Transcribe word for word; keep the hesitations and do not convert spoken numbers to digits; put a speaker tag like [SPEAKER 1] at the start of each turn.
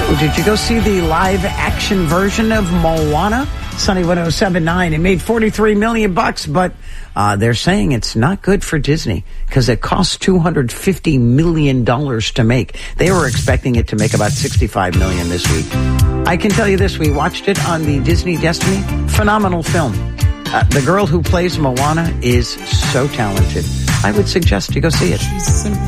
[SPEAKER 1] Did you go see the live action version of Moana? Sunny one oh seven point nine. It made forty-three million bucks, but uh, they're saying it's not good for Disney because it cost two hundred fifty million dollars to make. They were expecting it to make about sixty-five million dollars this week. I can tell you this, we watched it on the Disney Destiny. Phenomenal film. Uh, the girl who plays Moana is so talented. I would suggest you go see it.